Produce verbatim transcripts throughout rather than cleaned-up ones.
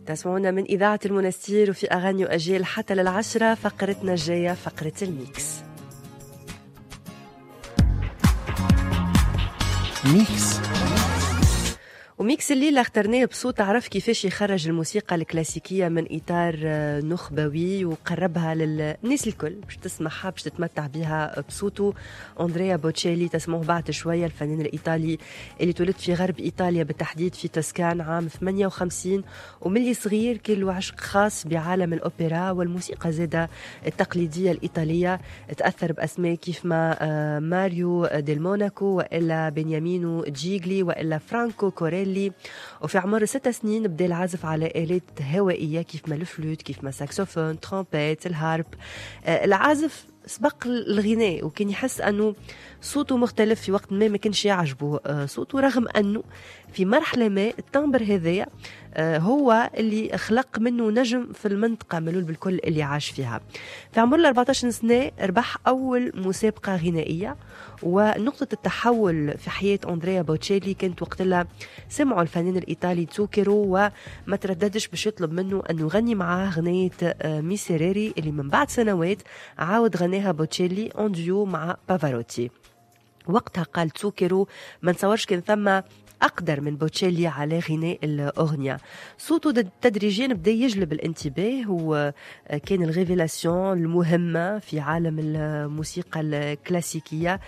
تسمعونا من إذاعة المنستير وفي أغاني وأجيال حتى للعشرة. فقرتنا الجاية فقرة الميكس. ميكس وميكس الليلة اخترناه بصوت عرف كيفاش يخرج الموسيقى الكلاسيكية من إطار نخبوي وقربها للناس الكل باش تسمعها باش تتمتع بها بصوته. أندريا بوتشيلي تسمعوه بعد شوية، الفنان الإيطالي اللي تولد في غرب إيطاليا بالتحديد في توسكان عام ثمانية وخمسين، وملي صغير كان له عشق خاص بعالم الأوبرا والموسيقى زادة التقليدية الإيطالية. تأثر بأسماء كيف ما ماريو ديل موناكو وإلا بنيامينو جيغلي وإلا فرانكو كوريلي. وفي عمر ست سنين بدأ العزف على آلات هوائية كيف ما الفلوت كيف ما ساكسوفون ترومبيت الهارب. العازف سبق الغناء وكان يحس أنه صوته مختلف في وقت ما ما كانش يعجبه صوته، رغم أنه في مرحلة ما التمبر هذايا هو اللي خلق منه نجم في المنطقة ملول بالكل اللي عاش فيها. في عمر أربعطاش سنة ربح أول مسابقة غنائية، ونقطة التحول في حياة أندريا بوتشيلي كانت وقتها سمعوا الفنان الإيطالي تسوكيرو وما ترددش باش يطلب منه أنه يغني معاه غنية ميسيريري اللي من بعد سنوات عاود غناها بوتشيلي أنديو مع بافاروتي. وقتها قال تسوكيرو ما نتصورش كان ثم أقدر من بوتشيلي على غناء الأغنية. صوته تدريجيا بدأ يجلب الانتباه، وكان الريفيلاسيون المهمة في عالم الموسيقى الكلاسيكية.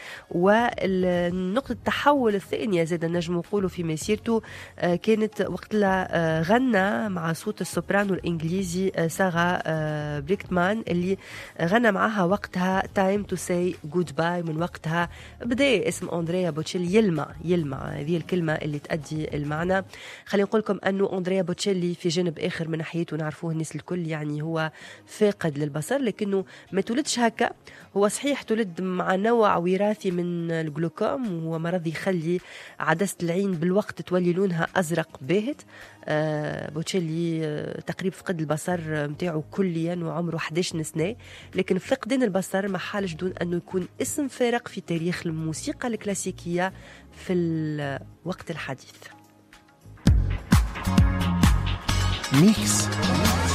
والنقطة التحول الثانية زاد نجم نقولوا في مسيرته كانت وقت لا غنى مع صوت السوبرانو الإنجليزي سارة بريكتمان اللي غنى معها وقتها Time to say goodbye. من وقتها بدأ اسم أندريا بوتشيلي يلمع يلمع هذه الكلمة اللي تأدي المعنى. خلينا نقول لكم أنه أندريا بوتشيلي في جانب آخر من ناحيته نعرفوه الناس الكل، يعني هو فاقد للبصر، لكنه ما تولدش هكا. هو صحيح تولد مع نوع وراثي من الجلوكوم، وهو مرض يخلي عدسة العين بالوقت تولي لونها أزرق باهت. آه بوتشيلي آه تقريبا فقد البصر متاعه كليا وعمره إحدى عشر سنة، لكن فقدان البصر ما حالش دون أنه يكون اسم فارق في تاريخ الموسيقى الكلاسيكية في الوقت الحديث. ميكس